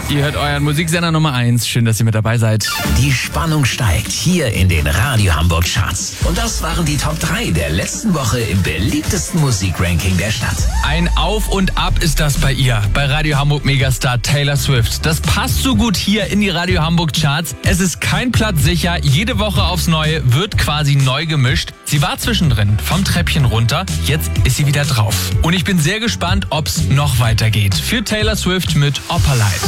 Ihr hört euren Musiksender Nummer 1. Schön, dass ihr mit dabei seid. Die Spannung steigt hier in den Radio Hamburg Charts. Und das waren die Top 3 der letzten Woche im beliebtesten Musikranking der Stadt. Ein Auf und Ab ist das bei ihr, bei Radio Hamburg Megastar Taylor Swift. Das passt so gut hier in die Radio Hamburg Charts. Es ist kein Platz sicher. Jede Woche aufs Neue wird quasi neu gemischt. Sie war zwischendrin vom Treppchen runter. Jetzt ist sie wieder drauf. Und ich bin sehr gespannt, ob es noch weitergeht. Für Taylor Swift mit Opalite.